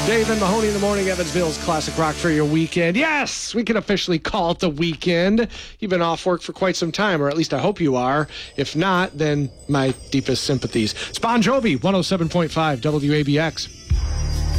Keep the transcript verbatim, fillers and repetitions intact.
Dave and Mahoney in the morning, Evansville's classic rock for your weekend. Yes, we can officially call it the weekend. You've been off work for quite some time, or at least I hope you are. If not, then my deepest sympathies. It's Bon Jovi, one oh seven point five W A B X.